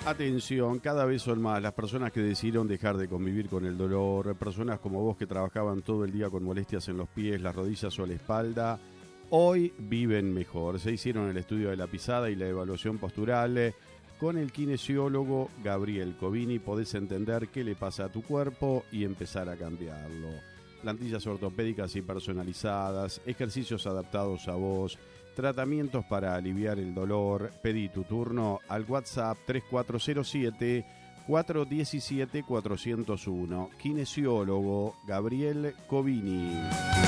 Atención, cada vez son más las personas que decidieron dejar de convivir con el dolor, personas como vos que trabajaban todo el día con molestias en los pies, las rodillas o la espalda, hoy viven mejor. Se hicieron el estudio de la pisada y la evaluación postural. Con el kinesiólogo Gabriel Covini podés entender qué le pasa a tu cuerpo y empezar a cambiarlo. Plantillas ortopédicas y personalizadas, ejercicios adaptados a vos, tratamientos para aliviar el dolor. Pedí tu turno al WhatsApp 3407-417-401. Kinesiólogo Gabriel Covini.